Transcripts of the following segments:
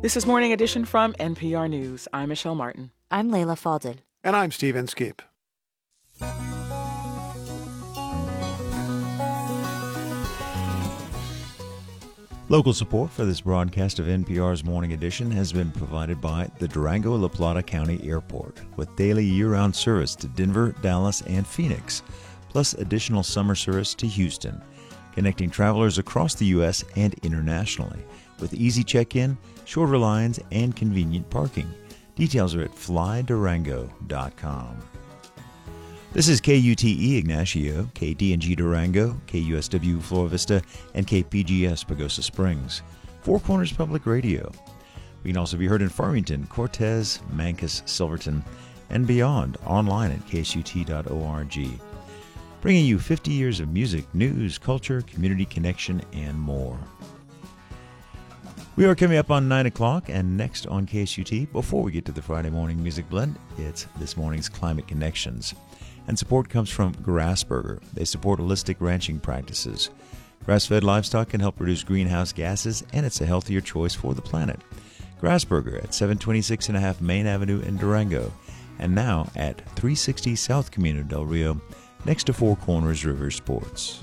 This is Morning Edition from NPR News. I'm Michelle Martin. I'm Layla Falded. And I'm Steve Inskeep. Local support for this broadcast of NPR's Morning Edition has been provided by the Durango-La Plata County Airport, with daily year-round service to Denver, Dallas, and Phoenix, plus additional summer service to Houston, connecting travelers across the U.S. and internationally, with easy check-in, shorter lines, and convenient parking. Details are at flydurango.com. This is KUTE Ignacio, KDNG Durango, KUSW Flora Vista, and KPGS Pagosa Springs. Four Corners Public Radio. We can also be heard in Farmington, Cortez, Mancos, Silverton, and beyond online at ksut.org. Bringing you 50 years of music, news, culture, community connection, and more. We are coming up on 9 o'clock, and next on KSUT, before we get to the Friday morning music blend, it's this morning's Climate Connections. And support comes from Grassburger. They support holistic ranching practices. Grass-fed livestock can help reduce greenhouse gases, and it's a healthier choice for the planet. Grassburger at 726.5 Main Avenue in Durango, and now at 360 South Camino del Rio, next to Four Corners River Sports.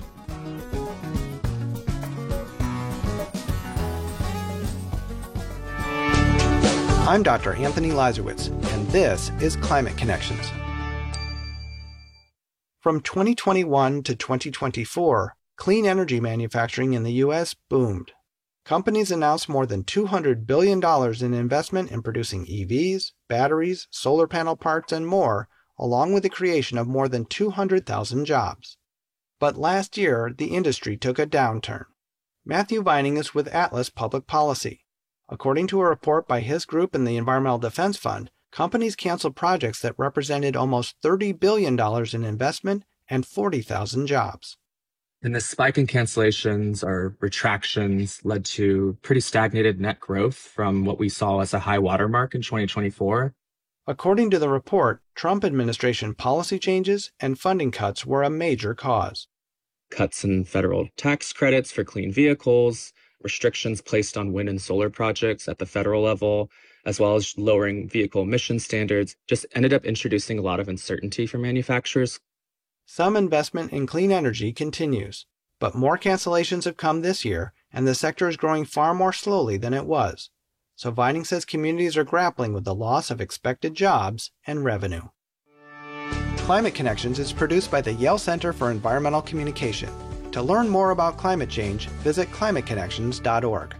I'm Dr. Anthony Lazarowitz, and this is Climate Connections. From 2021 to 2024, clean energy manufacturing in the U.S. boomed. Companies announced more than $200 billion in investment in producing EVs, batteries, solar panel parts, and more, along with the creation of more than 200,000 jobs. But last year, the industry took a downturn. Matthew Vining is with Atlas Public Policy. According to a report by his group and the Environmental Defense Fund, companies canceled projects that represented almost $30 billion in investment and 40,000 jobs. And this spike in cancellations or retractions led to pretty stagnated net growth from what we saw as a high watermark in 2024. According to the report, Trump administration policy changes and funding cuts were a major cause. Cuts in federal tax credits for clean vehicles, restrictions placed on wind and solar projects at the federal level, as well as lowering vehicle emission standards, just ended up introducing a lot of uncertainty for manufacturers. Some investment in clean energy continues, but more cancellations have come this year, and the sector is growing far more slowly than it was. So Vining says communities are grappling with the loss of expected jobs and revenue. Climate Connections is produced by the Yale Center for Environmental Communication. To learn more about climate change, visit climateconnections.org.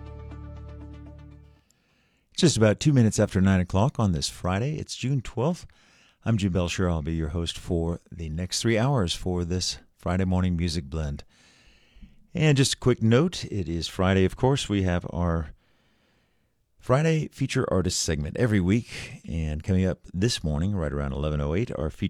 It's just about 2 minutes after 9 o'clock on this Friday. It's June 12th. I'm Jim Belcher. I'll be your host for the next 3 hours for this Friday morning music blend. And just a quick note, it is Friday, of course. We have our Friday feature artist segment every week. And coming up this morning, right around 11:08, our feature